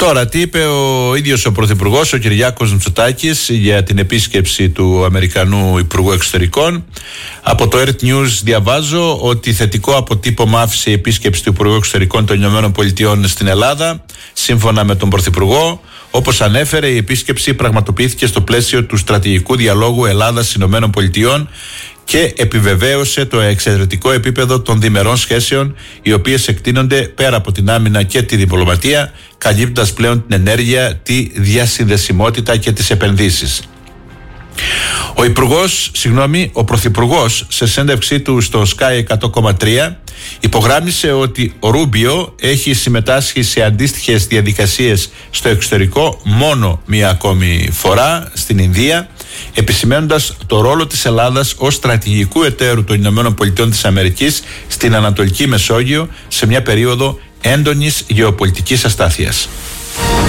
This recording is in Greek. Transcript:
Τώρα, τι είπε ο ίδιος ο Πρωθυπουργός, ο Κυριάκος Μητσοτάκης, για την επίσκεψη του Αμερικανού Υπουργού Εξωτερικών. Από το Earth News διαβάζω ότι θετικό αποτύπωμα άφησε η επίσκεψη του Υπουργού Εξωτερικών των ΗΠΑ στην Ελλάδα. Σύμφωνα με τον Πρωθυπουργό, όπως ανέφερε, η επίσκεψη πραγματοποιήθηκε στο πλαίσιο του στρατηγικού διαλόγου Ελλάδας-ΗΠΑ και επιβεβαίωσε το εξαιρετικό επίπεδο των διμερών σχέσεων, οι οποίες εκτείνονται πέρα από την άμυνα και τη διπλωματία, καλύπτοντας πλέον την ενέργεια, τη διασυνδεσιμότητα και τις επενδύσεις. Ο Πρωθυπουργός, σε συνέντευξή του στο Sky 100,3, υπογράμμισε ότι ο Ρούμπιο έχει συμμετάσχει σε αντίστοιχες διαδικασίες στο εξωτερικό μόνο μία ακόμη φορά, στην Ινδία, επισημαίνοντας το ρόλο της Ελλάδας ως στρατηγικού εταίρου των ΗΠΑ στην Ανατολική Μεσόγειο σε μια περίοδο έντονης γεωπολιτικής αστάθειας.